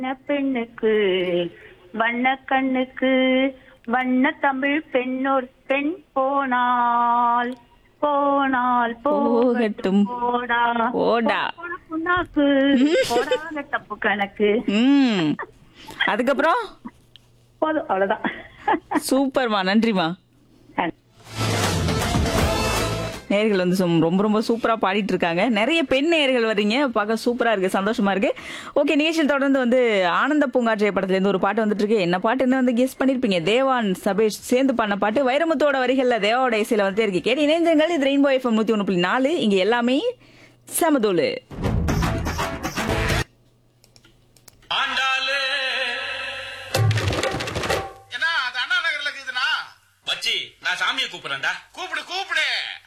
பெண்ணுக்கு வண்ண கண்ணுக்கு வண்ண தமிழ் பெண்ணோர் பெண் போனால் போனால் போகட்டும். போடா போடா. போட புண்ணாக்கு போடாத தப்பு கணக்கு. அதுக்கப்புறம் போதும், அவ்வளவுதான். சூப்பர்மா, நன்றிமா. நேயர்கள் வந்து ரொம்ப ரொம்ப சூப்பரா பாடிட்டு இருக்காங்க. நிறைய பெண் நேயர்கள் வர்றீங்க, பார்க்க சூப்பரா இருக்கு, சந்தோஷமா இருக்கு. ஓகே, நிகழ்ச்சியில் தொடர்ந்து வந்து ஆனந்த பூங்காற்றை படத்துல இருந்து ஒரு பாட்டு வந்துட்டு இருக்கு. என்ன பாட்டுன்னு வந்து கெஸ் பண்ணிருப்பீங்க. தேவான் சபேஷ் சேர்ந்து பண்ண பாட்டு. வைரமுத்தோட வரிகள்ல தேவாவோட இசையில வந்து இருக்கு. கேட்டு இணைந்திருங்கள். இது ரெயின்போ எஃப்எம் 101.4. இங்க எல்லாமே சமதோலு. நான் சாமியை கூப்பிடுறேன்டா. கூப்பிடு கூப்பிடு.